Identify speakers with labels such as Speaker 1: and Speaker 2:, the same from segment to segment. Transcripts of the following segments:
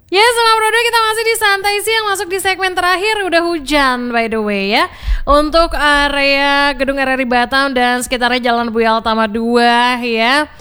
Speaker 1: Ya, selamat berdua, kita masih di Santai Siang, masuk di segmen terakhir. Udah hujan by the way ya. Untuk area Gedung RRI Batam dan sekitarnya Jalan Buya Tama 2 ya.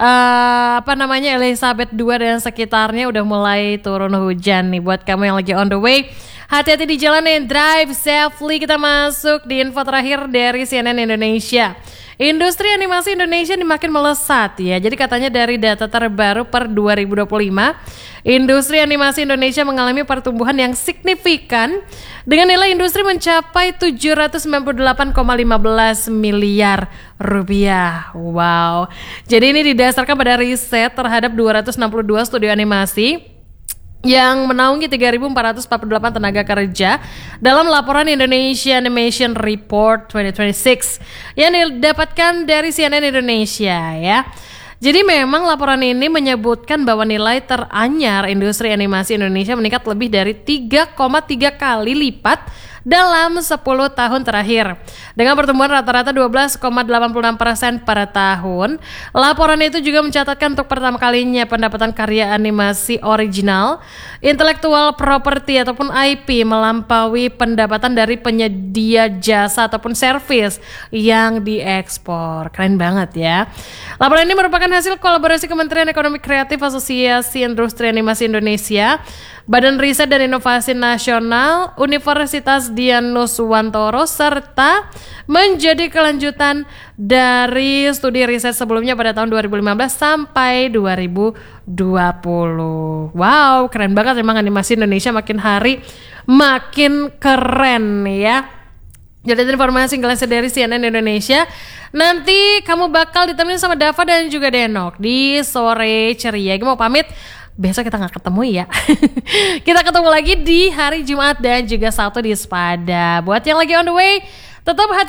Speaker 1: Elizabeth 2 dan sekitarnya udah mulai turun hujan nih. Buat kamu yang lagi on the way, hati-hati di jalan nih, drive safely. Kita masuk di info terakhir dari CNN Indonesia. Industri animasi Indonesia ini makin melesat ya. Jadi katanya dari data terbaru per 2025, industri animasi Indonesia mengalami pertumbuhan yang signifikan dengan nilai industri mencapai 798,15 miliar rupiah. Wow. Jadi ini didasarkan pada riset terhadap 262 studio animasi yang menaungi 3.448 tenaga kerja dalam laporan Indonesia Animation Report 2026 yang didapatkan dari CNN Indonesia ya. Jadi memang laporan ini menyebutkan bahwa nilai teranyar industri animasi Indonesia meningkat lebih dari 3,3 kali lipat dalam 10 tahun terakhir. Dengan pertumbuhan rata-rata 12,86% per tahun. Laporan itu juga mencatatkan untuk pertama kalinya pendapatan karya animasi original, intellectual property ataupun IP melampaui pendapatan dari penyedia jasa ataupun service yang diekspor. Keren banget ya. Laporan ini merupakan hasil kolaborasi Kementerian Ekonomi Kreatif, Asosiasi Industri Animasi Indonesia, Badan Riset dan Inovasi Nasional, Universitas Dianuswantoro, serta menjadi kelanjutan dari studi riset sebelumnya pada tahun 2015 sampai 2020. Wow, keren banget memang animasi Indonesia makin hari makin keren ya. Jadi informasi singkat dari CNN Indonesia. Nanti kamu bakal ditemenin sama Dava dan juga Denok di sore ceria. Gue mau pamit. Besok kita gak ketemu ya. Kita ketemu lagi di hari Jumat dan juga Sabtu di Sepada. Buat yang lagi on the way, tetap hati